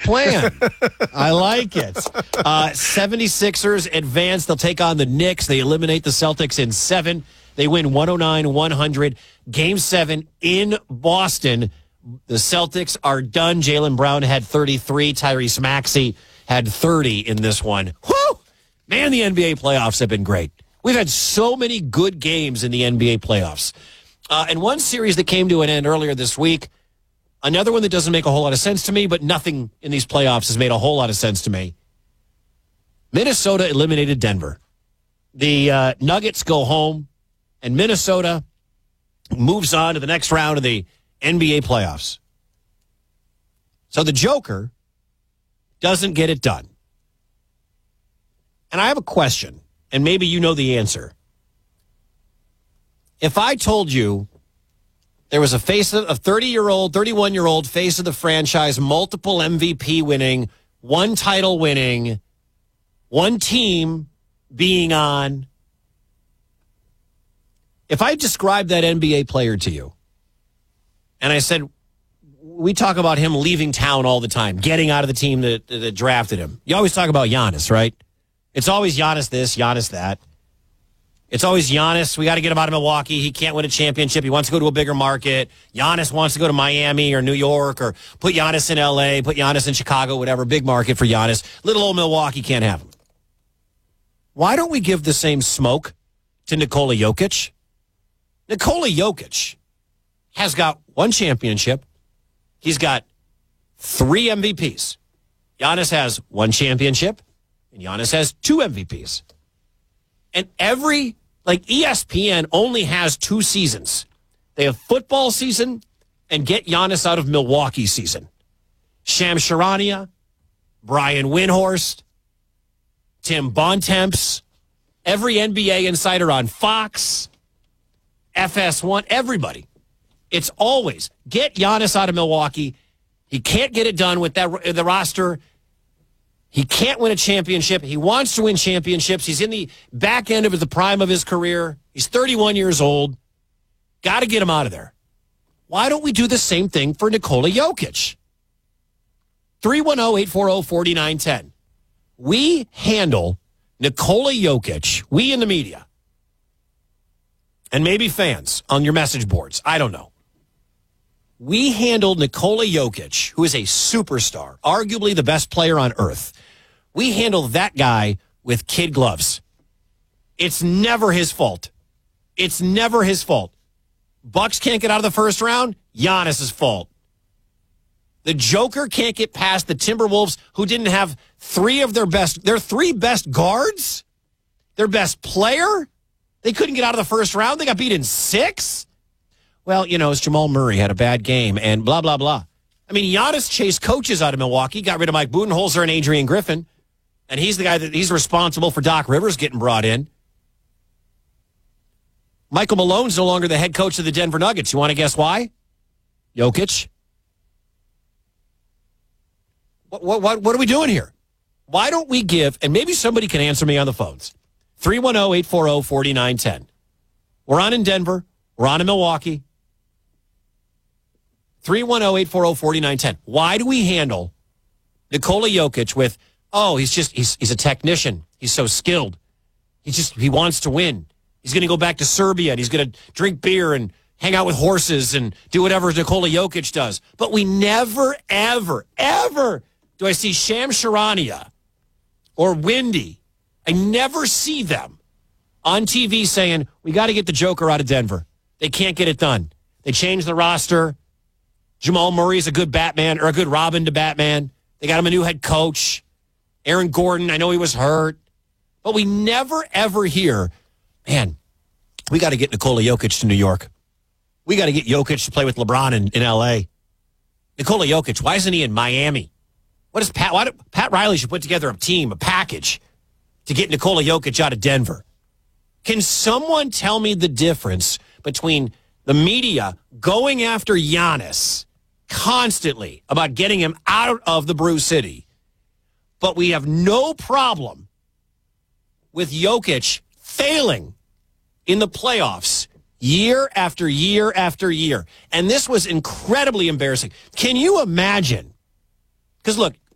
plan. I like it. 76ers advance. They'll take on the Knicks. They eliminate the Celtics in 7. They win 109-100. Game 7 in Boston. The Celtics are done. Jaylen Brown had 33. Tyrese Maxey had 30 in this one. Whew! Man, the NBA playoffs have been great. We've had so many good games in the NBA playoffs. And one series that came to an end earlier this week, another one that doesn't make a whole lot of sense to me, but nothing in these playoffs has made a whole lot of sense to me. Minnesota eliminated Denver. The Nuggets go home, and Minnesota moves on to the next round of the NBA playoffs. So the Joker doesn't get it done. And I have a question, and maybe you know the answer. If I told you there was a 30-year-old, 31-year-old face of the franchise, multiple MVP winning, one title winning, one team being on. If I described that NBA player to you, and I said, we talk about him leaving town all the time, getting out of the team that drafted him. You always talk about Giannis, right? It's always Giannis this, Giannis that. It's always Giannis. We got to get him out of Milwaukee. He can't win a championship. He wants to go to a bigger market. Giannis wants to go to Miami or New York, or put Giannis in L.A., put Giannis in Chicago, whatever, big market for Giannis. Little old Milwaukee can't have him. Why don't we give the same smoke to Nikola Jokic? Nikola Jokic has got one championship. He's got 3 MVPs. Giannis has one championship, and Giannis has 2 MVPs. And ESPN only has 2 seasons. They have football season and get Giannis out of Milwaukee season. Shams Charania, Brian Windhorst, Tim Bontemps, every NBA insider on Fox, FS1, everybody. It's always get Giannis out of Milwaukee. He can't get it done with the roster. He can't win a championship. He wants to win championships. He's in the back end of the prime of his career. He's 31 years old. Got to get him out of there. Why don't we do the same thing for Nikola Jokic? 310-840-4910. We handle Nikola Jokic, we in the media, and maybe fans on your message boards. I don't know. We handled Nikola Jokic, who is a superstar, arguably the best player on earth. We handle that guy with kid gloves. It's never his fault. It's never his fault. Bucks can't get out of the first round, Giannis's fault. The Joker can't get past the Timberwolves, who didn't have 3 of their 3 best guards, their best player. They couldn't get out of the first round. They got beat in 6. Well, it's Jamal Murray had a bad game and blah, blah, blah. I mean, Giannis chased coaches out of Milwaukee, got rid of Mike Budenholzer and Adrian Griffin, and he's the guy he's responsible for Doc Rivers getting brought in. Michael Malone's no longer the head coach of the Denver Nuggets. You want to guess why? Jokic. What are we doing here? Why don't we give, and maybe somebody can answer me on the phones, 310-840-4910. We're on in Denver. We're on in Milwaukee. 310-840-4910. Why do we handle Nikola Jokic with, he's a technician. He's so skilled. He wants to win. He's going to go back to Serbia and he's going to drink beer and hang out with horses and do whatever Nikola Jokic does. But we never, ever, ever do I see Shams Charania or Windy. I never see them on TV saying, we got to get the Joker out of Denver. They can't get it done. They changed the roster. Jamal Murray's a good Batman, or a good Robin to Batman. They got him a new head coach. Aaron Gordon, I know he was hurt. But we never, ever hear, man, we got to get Nikola Jokic to New York. We got to get Jokic to play with LeBron in L.A. Nikola Jokic, why isn't he in Miami? Pat Riley should put together a team, a package, to get Nikola Jokic out of Denver. Can someone tell me the difference between the media going after Giannis constantly about getting him out of the Brew City, but we have no problem with Jokic failing in the playoffs year after year after year? And this was incredibly embarrassing. Can you imagine? Because look,